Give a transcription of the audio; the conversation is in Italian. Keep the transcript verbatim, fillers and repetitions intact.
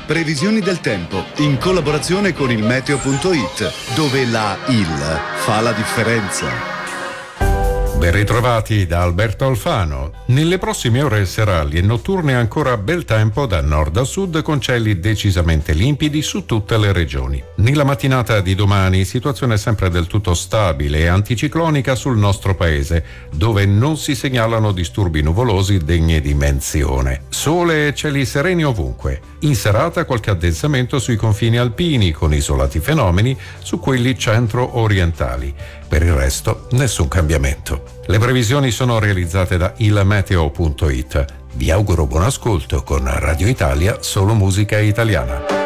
Previsioni del tempo in collaborazione con il meteo punto it, dove la I L fa la differenza. Ben ritrovati da Alberto Alfano. Nelle prossime ore serali e notturne ancora bel tempo da nord a sud con cieli decisamente limpidi su tutte le regioni. Nella mattinata di domani situazione sempre del tutto stabile e anticiclonica sul nostro paese, dove non si segnalano disturbi nuvolosi degni di menzione. Sole e cieli sereni ovunque. In serata qualche addensamento sui confini alpini con isolati fenomeni su quelli centro-orientali. Per il resto nessun cambiamento. Le previsioni sono realizzate da il meteo punto it. Vi auguro buon ascolto con Radio Italia, solo musica italiana.